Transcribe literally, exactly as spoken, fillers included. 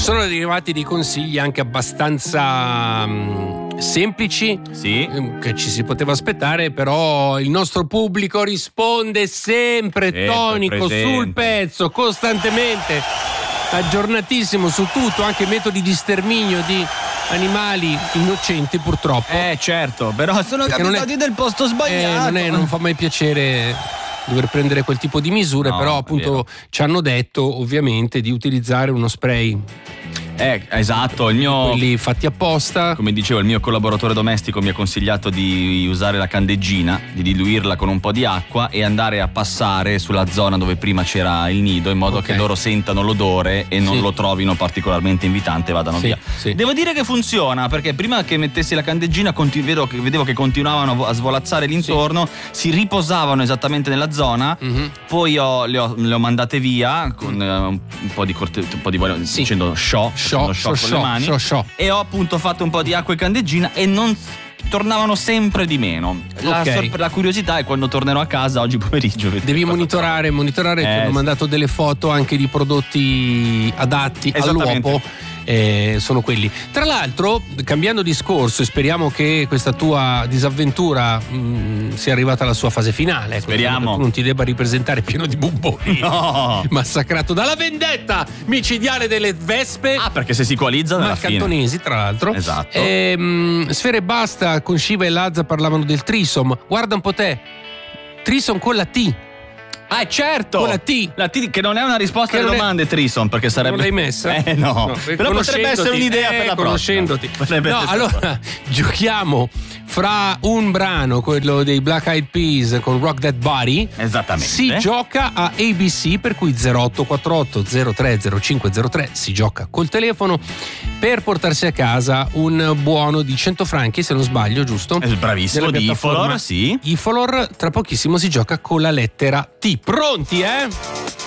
Sono arrivati dei consigli anche abbastanza mh, semplici, sì, mh, che ci si poteva aspettare, però il nostro pubblico risponde sempre Sempre tonico, presente. sul pezzo, costantemente, aggiornatissimo su tutto, anche metodi di sterminio di animali innocenti, purtroppo. Eh certo, però sono Perché non è- capitati del posto Eh, sbagliato. non, è- non fa mai piacere dover prendere quel tipo di misure, No, però è appunto vero. ci hanno detto ovviamente di utilizzare uno spray, Eh, esatto, il mio quelli fatti apposta. come dicevo, il mio collaboratore domestico mi ha consigliato di usare la candeggina, di diluirla con un po' di acqua e andare a passare sulla zona dove prima c'era il nido, in modo Ok. che loro sentano l'odore e non Sì. lo trovino particolarmente invitante e vadano Sì, via. sì. Devo dire che funziona, perché prima che mettessi la candeggina conti- vedo che- vedevo che continuavano a vo- a svolazzare l'intorno, si riposavano esattamente nella zona. Mhm. Poi ho- le, ho, le ho mandate via con eh, un, un po' di corte, un po' di Sì. dicendo show, Sciò, facendo show sciò, con le mani. sciò, sciò. E ho appunto fatto un po' di acqua e candeggina e non tornavano sempre di meno. La, Ok. sorpre- la curiosità è quando tornerò a casa oggi pomeriggio. vedere Devi cosa monitorare, monitorare, Eh, ti hanno sì. mandato delle foto anche di prodotti adatti Esattamente. all'uopo. Eh, sono quelli. Tra l'altro, cambiando discorso, e speriamo che questa tua disavventura mh, sia arrivata alla sua fase finale. Speriamo. Che tu non ti debba ripresentare pieno di bubboni. No! Massacrato dalla vendetta micidiale delle vespe. Ah, perché se si coalizzano alla fine. Marcantonesi, tra l'altro. Esatto. Ehm, Sfera e Basta con Shiva e Lazza parlavano del trisom. Guarda un po' te. Trisom con la T. Ah, certo! Con la T. La T che non è una risposta Che alle non è- domande, Trison, perché sarebbe. Non l'hai messa? Eh no. Però potrebbe essere conoscendoti, un'idea eh, per la prossima. conoscendoti. Potrebbe No, essere- allora giochiamo fra un brano, quello dei Black Eyed Peas con Rock That Body. Esattamente. Si gioca a A B C, per cui zero otto quattro otto zero tre zero cinque zero tre, si gioca col telefono per portarsi a casa un buono di cento franchi, se non sbaglio, giusto? Eh, bravissimo, Della di piattaforma Ifolor, sì. Ifolor. Tra pochissimo si gioca con la lettera T. Pronti, eh?